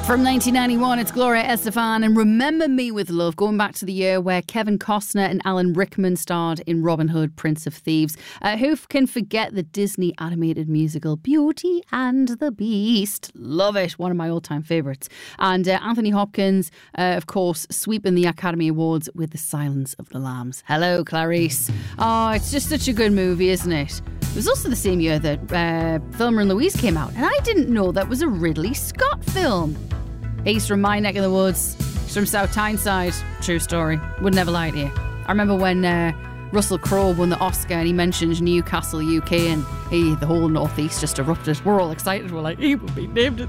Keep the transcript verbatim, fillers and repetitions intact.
From nineteen ninety-one, it's Gloria Estefan and Remember Me with Love, going back to the year where Kevin Costner and Alan Rickman starred in Robin Hood, Prince of Thieves. Uh, who can forget the Disney animated musical Beauty and the Beast? Love it. One of my all-time favourites. And uh, Anthony Hopkins, uh, of course, sweeping the Academy Awards with The Silence of the Lambs. Hello, Clarice. Oh, it's just such a good movie, isn't it? It was also the same year that uh, Thelma and Louise came out, and I didn't know that was a Ridley Scott film. He's from my neck of the woods. He's from South Tyneside. True story. Would never lie to you. I remember when uh, Russell Crowe won the Oscar and he mentioned Newcastle, U K, and he, the whole North East just erupted. We're all excited. We're like, he will be named in